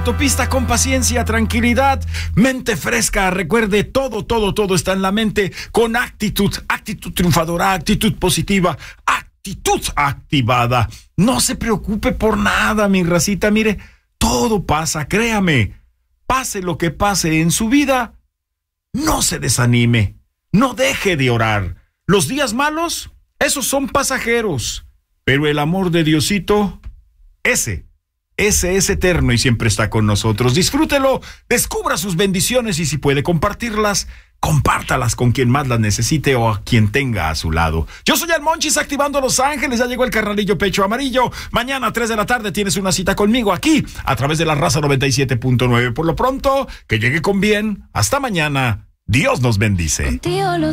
autopista con paciencia, tranquilidad, mente fresca. Recuerde, todo está en la mente, con actitud triunfadora, actitud positiva, actitud activada. No se preocupe por nada, mi racita. Mire, todo pasa, créame. Pase lo que pase en su vida, no se desanime, no deje de orar. Los días malos, esos son pasajeros, pero el amor de Diosito, ese es eterno y siempre está con nosotros. Disfrútelo, descubra sus bendiciones y si puede compartirlas, compártalas con quien más las necesite o a quien tenga a su lado. Yo soy el Monchis, activando Los Ángeles. Ya llegó el carnalillo Pecho Amarillo. Mañana a 3 de la tarde tienes una cita conmigo aquí a través de la Raza 97.9. Por lo pronto, que llegue con bien. Hasta mañana. Dios nos bendice.